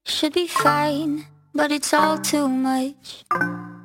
Should be fine, but it's all too much.